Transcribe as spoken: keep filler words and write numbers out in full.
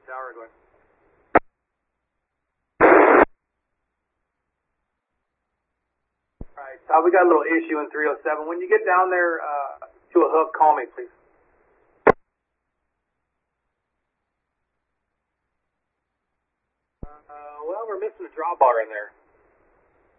Tower, go ahead. Alright, Todd, we got a little issue in three oh seven. When you get down there uh, to a hook, call me, please. Uh, well, we're missing a drop bar in there.